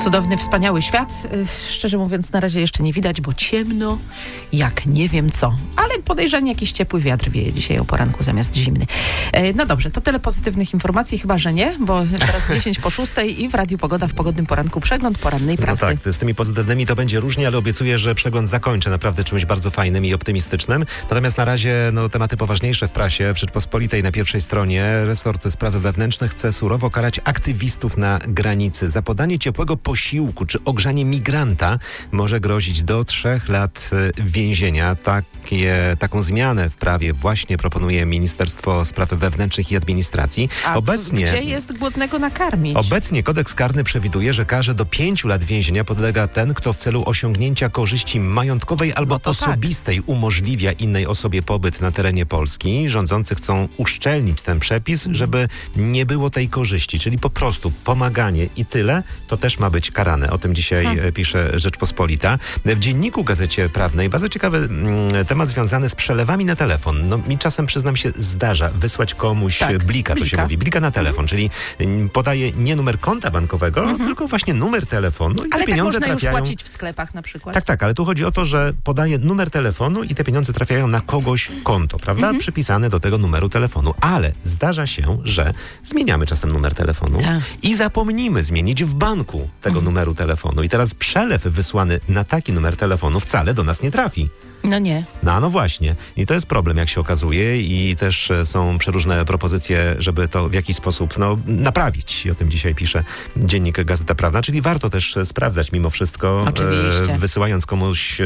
Cudowny, wspaniały świat. Szczerze mówiąc, na razie jeszcze nie widać, bo ciemno jak nie wiem co. Ale podejrzanie jakiś ciepły wiatr wieje dzisiaj o poranku zamiast zimny. No dobrze, to tyle pozytywnych informacji, chyba że nie, bo teraz 10 po 6 i w Radiu Pogoda w pogodnym poranku przegląd porannej prasy. No tak, z tymi pozytywnymi to będzie różnie, ale obiecuję, że przegląd zakończę naprawdę czymś bardzo fajnym i optymistycznym. Natomiast na razie tematy poważniejsze w prasie. W Rzeczpospolitej na pierwszej stronie resort spraw wewnętrznych chce surowo karać aktywistów na granicy. Za podanie ciepłego posiłku czy ogrzanie migranta może grozić do 3 lat więzienia. Taką zmianę w prawie właśnie proponuje Ministerstwo Spraw Wewnętrznych i Administracji. Gdzie jest głodnego nakarmić? Obecnie kodeks karny przewiduje, że karze do 5 lat więzienia podlega ten, kto w celu osiągnięcia korzyści majątkowej albo osobistej umożliwia innej osobie pobyt na terenie Polski. Rządzący chcą uszczelnić ten przepis, żeby nie było tej korzyści, czyli po prostu pomaganie i tyle, to też ma być karane. O tym dzisiaj pisze Rzeczpospolita. W Dzienniku, Gazecie Prawnej, bardzo ciekawy temat związany z przelewami na telefon. No, mi czasem, przyznam się, zdarza wysłać komuś blika, to się mówi, blika na telefon, czyli podaje nie numer konta bankowego, tylko właśnie numer telefonu i ale te pieniądze można trafiają... już płacić w sklepach na przykład. Tak, ale tu chodzi o to, że podaje numer telefonu i te pieniądze trafiają na kogoś konto, prawda? Przypisane do tego numeru telefonu. Ale zdarza się, że zmieniamy czasem numer telefonu i zapomnimy zmienić w banku tego numeru telefonu. I teraz przelew wysłany na taki numer telefonu wcale do nas nie trafi. No nie. No właśnie. I to jest problem, jak się okazuje, i też są przeróżne propozycje, żeby to w jakiś sposób naprawić. I o tym dzisiaj pisze Dziennik Gazeta Prawna, czyli warto też sprawdzać mimo wszystko, wysyłając komuś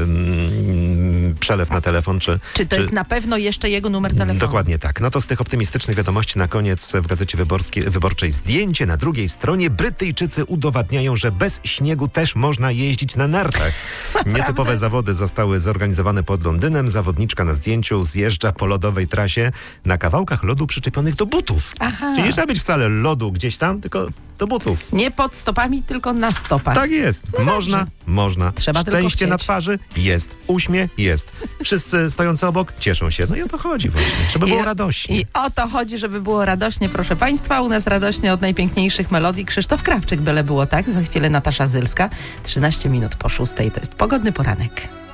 przelew na telefon. Czy to jest na pewno jeszcze jego numer telefonu? Dokładnie tak. No to z tych optymistycznych wiadomości na koniec w Gazecie Wyborczej zdjęcie na drugiej stronie. Brytyjczycy udowadniają, że bez śniegu też można jeździć na nartach. Nietypowe zawody zostały zorganizowane pod Londynem. Zawodniczka na zdjęciu zjeżdża po lodowej trasie na kawałkach lodu przyczepionych do butów. Czyli nie trzeba być wcale lodu gdzieś tam, tylko do butów. Nie pod stopami, tylko na stopach. Tak jest. Można. Trzeba Szczęście na twarzy jest. Uśmiech jest. Wszyscy stojący obok cieszą się. No i o to chodzi właśnie. Żeby było radośnie. I o to chodzi, żeby było radośnie, proszę Państwa. U nas radośnie od najpiękniejszych melodii. Krzysztof Krawczyk, byle było tak. Za chwilę Natasza Zylska. 13 minut po 6. To jest Pogodny Poranek.